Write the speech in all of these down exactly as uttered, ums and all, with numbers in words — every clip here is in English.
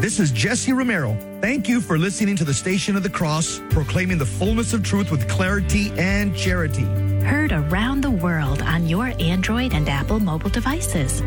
This is Jesse Romero. Thank you for listening to the Station of the Cross, proclaiming the fullness of truth with clarity and charity. Heard around the world on your Android and Apple mobile devices.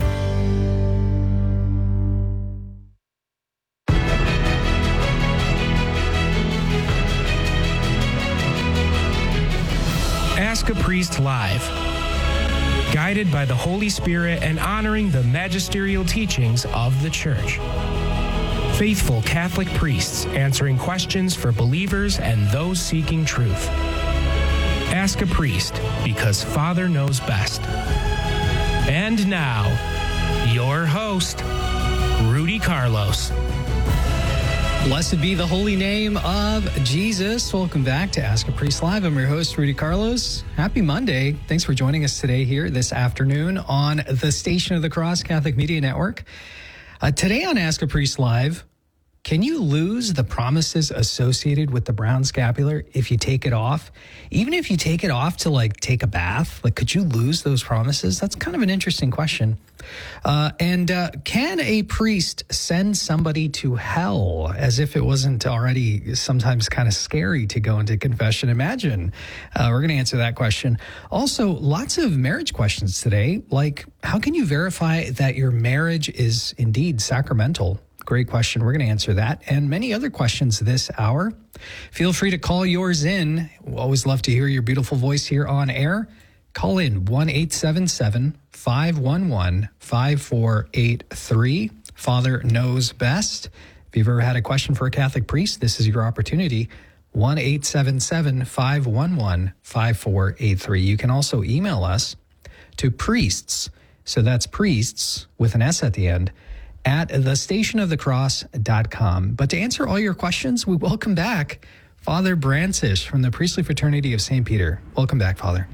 Ask a Priest Live. Guided by the Holy Spirit and honoring the magisterial teachings of the Church. Faithful Catholic priests answering questions for believers and those seeking truth. Ask a Priest, because Father knows best. And now, your host, Rudy Carlos. Blessed be the holy name of Jesus. Welcome back to Ask a Priest Live. I'm your host, Rudy Carlos. Happy Monday. Thanks for joining us today here this afternoon on the Station of the Cross Catholic Media Network. Uh, today on Ask a Priest Live, can you lose the promises associated with the brown scapular if you take it off? Even if you take it off to like take a bath, like could you lose those promises? That's kind of an interesting question. Uh, and uh, can a priest send somebody to hell as if it wasn't already sometimes kind of scary to go into confession? Imagine. Uh, we're going to answer that question. Also, lots of marriage questions today, like how can you verify that your marriage is indeed sacramental? Great question. We're going to answer that and many other questions this hour. Feel free to call yours in. We'll always love to hear your beautiful voice here on air. Call in one eight seven seven, five one one, five four eight three. Father knows best. If you've ever had a question for a Catholic priest, this is your opportunity. one eight seven seven, five one one, five four eight three. You can also email us to priests. So that's priests with an S at the end, at the station of the cross dot com. But to answer all your questions, we welcome back Father Brancisz from the Priestly Fraternity of Saint Peter. Welcome back, Father.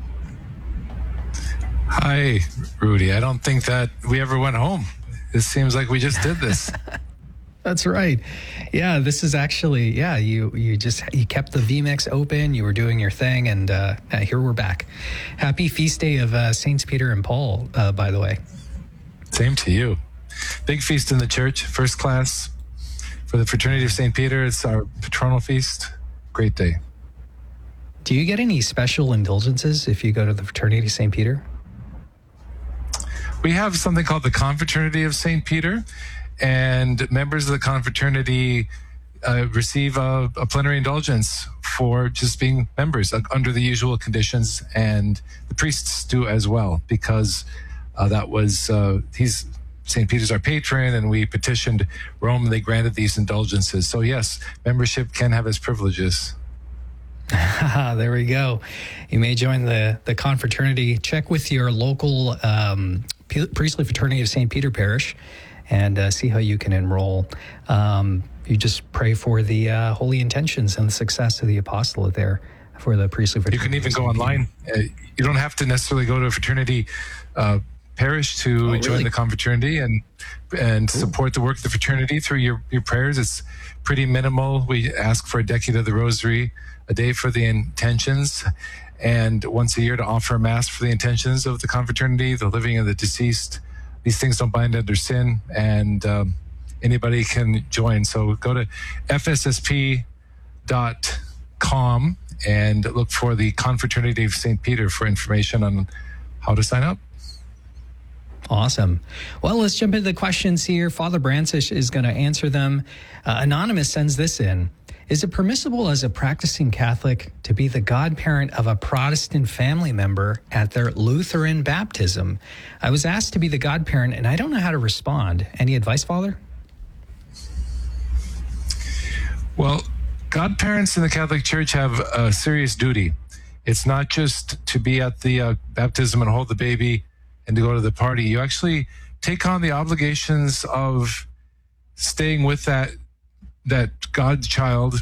Hi, Rudy. I don't think that we ever went home. It seems like we just did this. That's right. Yeah, this is actually, yeah, you you just, you kept the V MIX open, you were doing your thing, and uh, here we're back. Happy feast day of uh, Saints Peter and Paul, uh, by the way. Same to you. Big feast in the church, first class for the Fraternity of Saint Peter. It's our patronal feast. Great day. Do you get any special indulgences if you go to the Fraternity of Saint Peter? We have something called the Confraternity of Saint Peter, and members of the confraternity uh, receive a, a plenary indulgence for just being members uh, under the usual conditions, and the priests do as well, because uh, that was, uh, he's, Saint Peter's our patron, and we petitioned Rome, and they granted these indulgences. So yes, membership can have its privileges. There we go. You may join the, the confraternity. Check with your local um, Priestly Fraternity of Saint Peter Parish and uh, see how you can enroll. Um, you just pray for the uh, holy intentions and the success of the apostolate there for the Priestly Fraternity. You can even go online. Uh, you don't have to necessarily go to a fraternity uh, parish to oh, join really? the confraternity and and cool. support the work of the fraternity through your, your prayers. It's pretty minimal. We ask for a decade of the rosary a day for the intentions, and once a year to offer a mass for the intentions of the confraternity, the living of the deceased. These things don't bind under sin, and um, anybody can join. So go to f s s p dot com and look for the Confraternity of Saint Peter for information on how to sign up. Awesome. Well, let's jump into the questions here. Father Brancisz is going to answer them. Uh, Anonymous sends this in. Is it permissible as a practicing Catholic to be the godparent of a Protestant family member at their Lutheran baptism? I was asked to be the godparent, and I don't know how to respond. Any advice, Father? Well, godparents in the Catholic Church have a serious duty. It's not just to be at the uh, baptism and hold the baby and to go to the party. You actually take on the obligations of staying with that that godchild